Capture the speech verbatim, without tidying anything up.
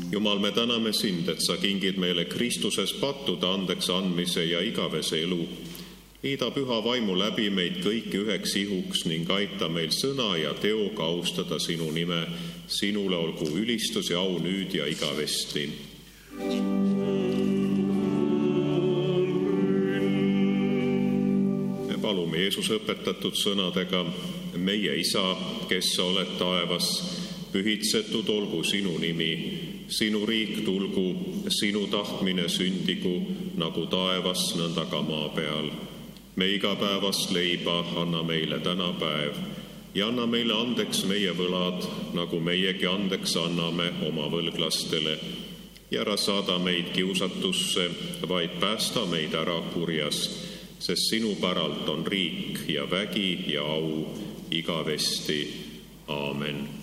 Jumal, me täname sind, et sa kingid meile Kristuses pattude andeks andmise ja igavese elu. Liida püha vaimu läbi meid kõiki üheks ihuks ning aita meil sõna ja teoga austada sinu nime. Sinule olgu ülistus ja au nüüd ja igavesti. Me palume Jeesuse õpetatud sõnadega: meie Isa, kes sa oled taevas, pühitsetud olgu sinu nimi. Sinu riik tulgu, sinu tahtmine sündigu, nagu taevas, nõnda ka maa peal. Me igapäevast leiba anna meile täna päev ja anna meile andeks meie võlad, nagu meiegi andeks anname oma võlglastele. Ja ära saada meid kiusatusse, vaid päästa meid ära kurjas, sest sinu päralt on riik ja vägi ja au igavesti. Aamen.